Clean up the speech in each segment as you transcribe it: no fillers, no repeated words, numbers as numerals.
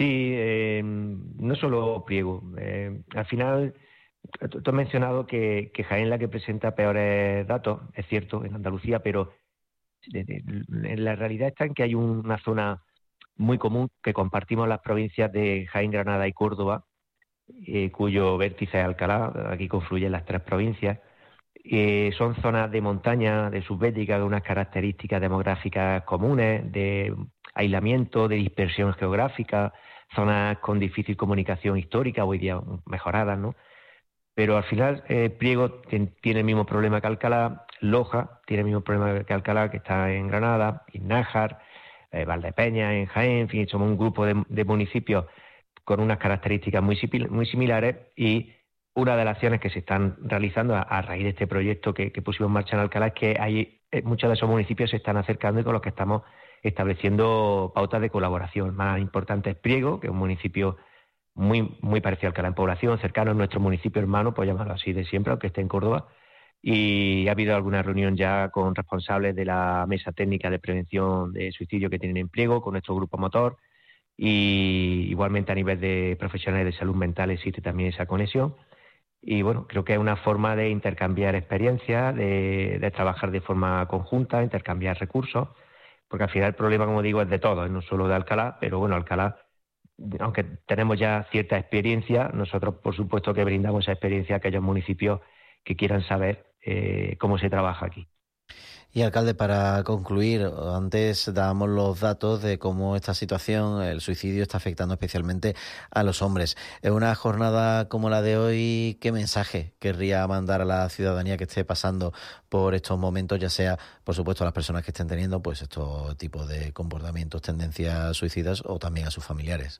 Sí, no solo Priego. Al final, tú has mencionado que Jaén es la que presenta peores datos, es cierto, en Andalucía, pero la realidad está en que hay una zona muy común que compartimos las provincias de Jaén, Granada y Córdoba, cuyo vértice es Alcalá. Aquí confluyen las tres provincias. Son zonas de montaña, de subbética, de unas características demográficas comunes, de aislamiento, de dispersión geográfica, zonas con difícil comunicación histórica, hoy día mejoradas, ¿no? Pero al final Priego tiene el mismo problema que Alcalá, Loja tiene el mismo problema que Alcalá, que está en Granada, y Nájar, Valdepeñas en Jaén. En fin, somos un grupo de municipios con unas características muy similares, y una de las acciones que se están realizando a raíz de este proyecto que pusimos en marcha en Alcalá es que muchos de esos municipios se están acercando, y con los que estamos estableciendo pautas de colaboración. El más importante es Priego, que es un municipio muy parecido a Alcalá en población, cercano a nuestro municipio hermano, por llamarlo así de siempre, aunque esté en Córdoba, y ha habido alguna reunión ya con responsables de la mesa técnica de prevención de suicidio que tienen en Priego, con nuestro grupo motor, y igualmente a nivel de profesionales de salud mental existe también esa conexión. Y bueno, creo que es una forma de intercambiar experiencias, de trabajar de forma conjunta, intercambiar recursos, porque al final el problema, como digo, es de todos, no solo de Alcalá, pero bueno, Alcalá, aunque tenemos ya cierta experiencia, nosotros por supuesto que brindamos esa experiencia a aquellos municipios que quieran saber cómo se trabaja aquí. Y alcalde, para concluir, antes dábamos los datos de cómo esta situación, el suicidio, está afectando especialmente a los hombres. En una jornada como la de hoy, ¿qué mensaje querría mandar a la ciudadanía que esté pasando por estos momentos, ya sea, por supuesto, a las personas que estén teniendo pues estos tipos de comportamientos, tendencias suicidas, o también a sus familiares?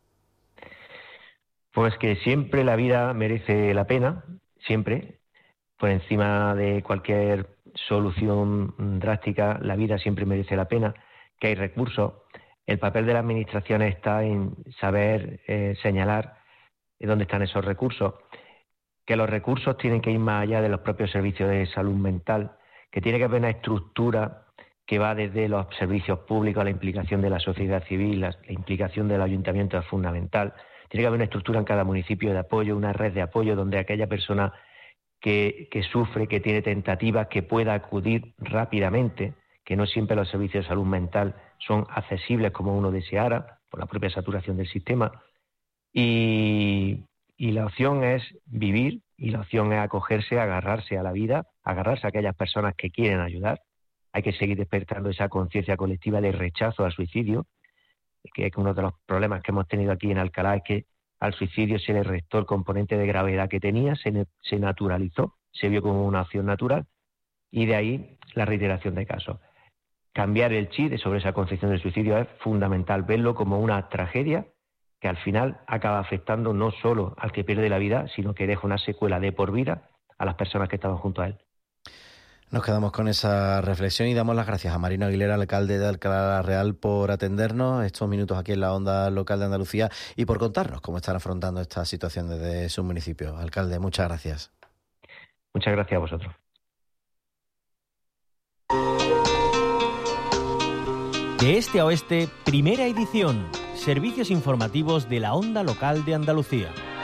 Pues que siempre la vida merece la pena, siempre, por encima de cualquier solución drástica, la vida siempre merece la pena, que hay recursos. El papel de la administración está en saber señalar dónde están esos recursos, que los recursos tienen que ir más allá de los propios servicios de salud mental, que tiene que haber una estructura que va desde los servicios públicos a la implicación de la sociedad civil, la implicación del ayuntamiento es fundamental. Tiene que haber una estructura en cada municipio de apoyo, una red de apoyo donde aquella persona que sufre, que tiene tentativas, que pueda acudir rápidamente, que no siempre los servicios de salud mental son accesibles como uno deseara, por la propia saturación del sistema. Y la opción es vivir, y la opción es acogerse, agarrarse a la vida, agarrarse a aquellas personas que quieren ayudar. Hay que seguir despertando esa conciencia colectiva de rechazo al suicidio, que es uno de los problemas que hemos tenido aquí en Alcalá, es que al suicidio se le restó el componente de gravedad que tenía, se naturalizó, se vio como una opción natural, y de ahí la reiteración de casos. Cambiar el chip sobre esa concepción del suicidio es fundamental, verlo como una tragedia que al final acaba afectando no solo al que pierde la vida, sino que deja una secuela de por vida a las personas que estaban junto a él. Nos quedamos con esa reflexión y damos las gracias a Marino Aguilera, alcalde de Alcalá la Real, por atendernos estos minutos aquí en la Onda Local de Andalucía y por contarnos cómo están afrontando esta situación desde su municipio. Alcalde, muchas gracias. Muchas gracias a vosotros. De este a oeste, primera edición. Servicios informativos de la Onda Local de Andalucía.